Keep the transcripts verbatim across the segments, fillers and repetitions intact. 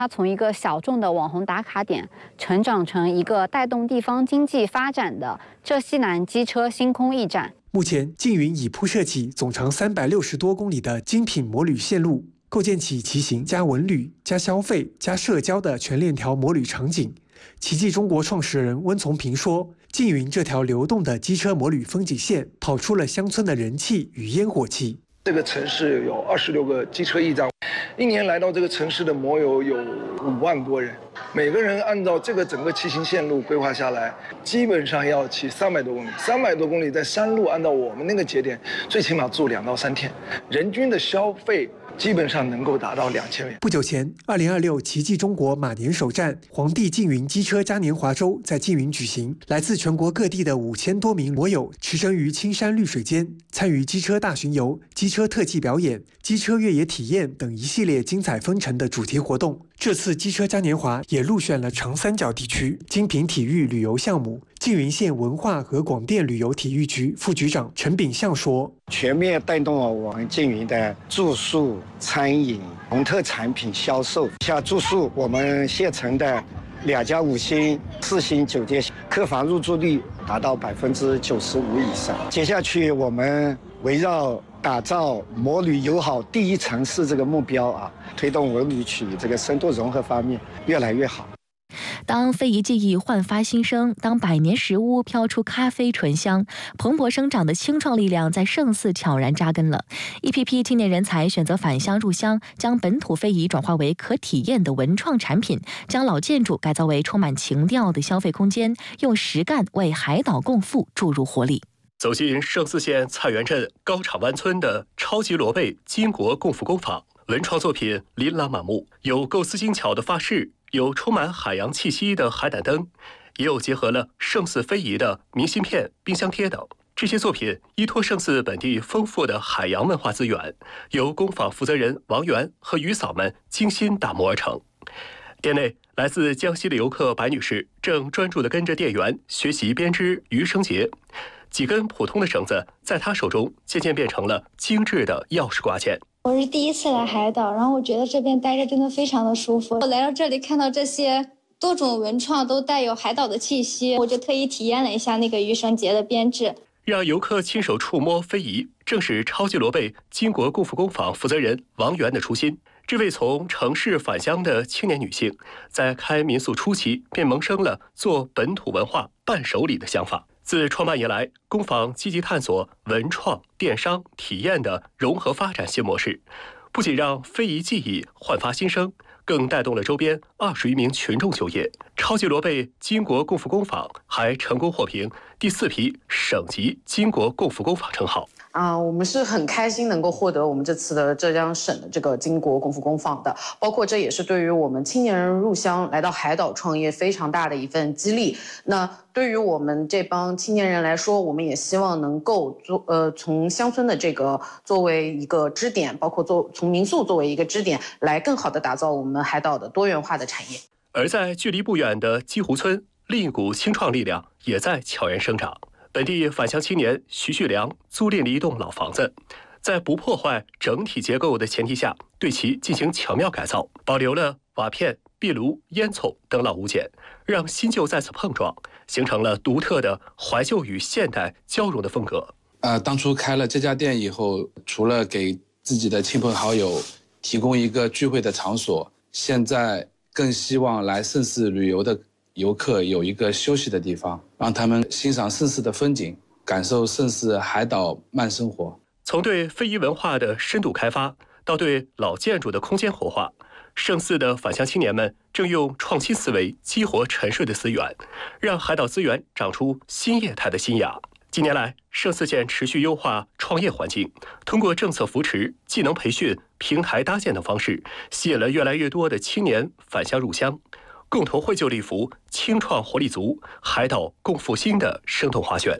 它从一个小众的网红打卡点，成长成一个带动地方经济发展的浙西南机车星空驿站。 目前，缙云已铺设起总长三百六十多公里的精品摩旅线路，构建起骑行加文旅加消费加社交的全链条摩旅场景。奇迹中国创始人温从平说，缙云这条流动的机车摩旅风景线，跑出了乡村的人气与烟火气。 这个城市有二十六个机车驿站，一年来到这个城市的摩友有五万多人，每个人按照这个整个骑行线路规划下来，基本上要骑三百多公里，三百多公里在山路，按照我们那个节点，最起码住两到三天，人均的消费基本上能够达到两千元。 不久前，二零二六奇迹中国马年首站黄帝缙云机车嘉年华周在缙云举行，来自全国各地的五千多名摩友驰骋于青山绿水间，参与机车大巡游、机车特技表演、机车越野体验等一系列精彩纷呈的主题活动。这次机车嘉年华也入选了长三角地区精品体育旅游项目。缙云县文化和广电旅游体育局副局长陈炳相说， 全面带动了我们缙云的住宿、餐饮、农特产品销售。像住宿，我们县城的两家五星、四星酒店客房入住率达到百分之九十五以上。接下去，我们围绕打造摩旅友好第一城市这个目标啊，推动文旅区这个深度融合方面越来越好。 当非遗技艺焕发新生，当百年石屋飘出咖啡醇香，蓬勃生长的青创力量在圣寺悄然扎根了。一批批青年人才选择返乡入乡，将本土非遗转化为可体验的文创产品，将老建筑改造为充满情调的消费空间，用实干为海岛共富注入活力。 走进圣寺县菜园镇高场湾村的超级罗贝金国共富工坊，文创作品琳琅满目，有构思精巧的发饰，有充满海洋气息的海胆灯，也有结合了圣寺非遗的明信片、冰箱贴等。这些作品依托圣寺本地丰富的海洋文化资源，由工坊负责人王源和渔嫂们精心打磨而成。店内，来自江西的游客白女士正专注地跟着店员学习编织鱼绳结。几根普通的绳子在她手中渐渐变成了精致的钥匙挂件。 我是第一次来海岛，然后我觉得这边待着真的非常的舒服。我来到这里看到这些多种文创都带有海岛的气息，我就特意体验了一下那个鱼绳结的编制。 让游客亲手触摸非遗，正是超级罗贝金国共富工坊负责人王源的初心。这位从城市返乡的青年女性，在开民宿初期便萌生了做本土文化伴手礼的想法。自创办以来，工坊积极探索文创、电商、体验的融合发展新模式，不仅让非遗技艺焕发新生，更带动了周边二十余名群众就业。超级罗贝金国共富工坊还成功获评第四批省级金国共富工坊称号。 啊、呃，我们是很开心能够获得我们这次的浙江省的这个金国共富工坊的，包括这也是对于我们青年人入乡来到海岛创业非常大的一份激励。那对于我们这帮青年人来说，我们也希望能够做呃从乡村的这个作为一个支点，包括做从民宿作为一个支点，来更好的打造我们海岛的多元化的产业。 而在距离不远的鸡湖村，另一股青创力量也在悄然生长。本地返乡青年徐旭良租赁了一栋老房子，在不破坏整体结构的前提下，对其进行巧妙改造，保留了瓦片、壁炉、烟囱等老物件，让新旧在此碰撞，形成了独特的怀旧与现代交融的风格。 呃，当初开了这家店以后，除了给自己的亲朋好友提供一个聚会的场所，现在更希望来圣寺旅游的游客有一个休息的地方，让他们欣赏圣寺的风景，感受圣寺海岛慢生活。 从对非遗文化的深度开发，到对老建筑的空间活化，圣寺的返乡青年们正用创新思维激活沉睡的资源，让海岛资源长出新业态的新芽。近年来，圣寺县持续优化创业环境，通过政策扶持、技能培训、平台搭建等方式，吸引了越来越多的青年返乡入乡，共同绘就了一幅青创活力足、海岛共复兴的生动画卷。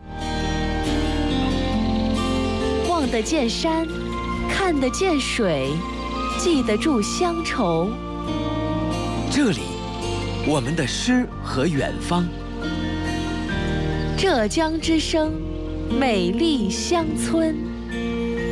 望得见山，看得见水，记得住乡愁。 这里，我们的诗和远方。 浙江之声，美丽乡村。